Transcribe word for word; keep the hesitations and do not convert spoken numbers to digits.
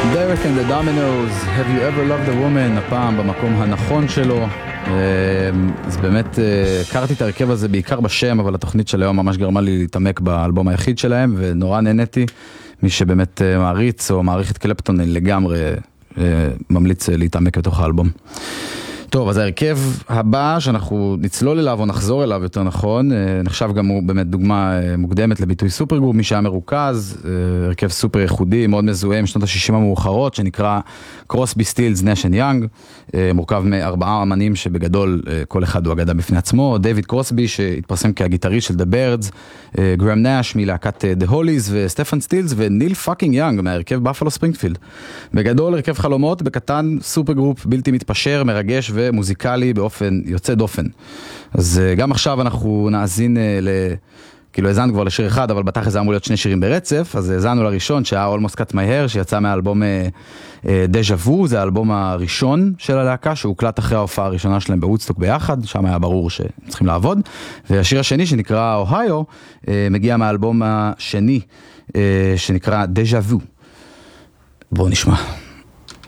Derek and the Dominoes, Have you ever loved a woman? הפעם במקום הנכון שלו. אז באמת הכרתי את הרכב הזה בעיקר בשם, אבל התוכנית של היום ממש גרמה לי להתעמק באלבום היחיד שלהם, ונורא נהניתי. מי שבאמת מעריץ או מעריך את קלפטון לגמרי ממליץ להתעמק בתוך האלבום. טוב, אז ההרכב הבא שאנחנו נצלול אליו או נחזור אליו יותר נכון, נחשב גם הוא באמת דוגמה מוקדמת לביטוי סופר גרופ, מי שהיה מרוכז, הרכב סופר ייחודי, מאוד מזוהה משנות ה-שישים המאוחרות, שנקרא קרוסבי סטילס נש אנד יאנג, מורכב מארבעה אמנים שבגדול כל אחד הוא אגדה בפני עצמו, דיוויד קרוסבי שהתפרסם כהגיטריסט של The Birds, גרם נאש מלהקת The Hollies וסטפן סטילס וניל פאקינג יאנג מהרכב בפלו ספרינגפילד. בגדול הרכב חלומות, בקטן סופר גרופ בלתי מתפשר, מרגש ומוזיקלי באופן יוצא דופן. אז גם עכשיו אנחנו נאזין ל... כאילו הזענו כבר לשיר אחד, אבל בתח זה אמור להיות שני שירים ברצף, אז הזענו לראשון שהיה Almost Cut My Hair, שיצא מהאלבום Deja Vu, זה האלבום הראשון של הלהקה, שהוקלט אחרי ההופעה הראשונה שלהם בוודסטוק ביחד, שם היה ברור שהם צריכים לעבוד, והשיר השני שנקרא אוהיו, מגיע מהאלבום השני, שנקרא Deja Vu. בואו נשמע.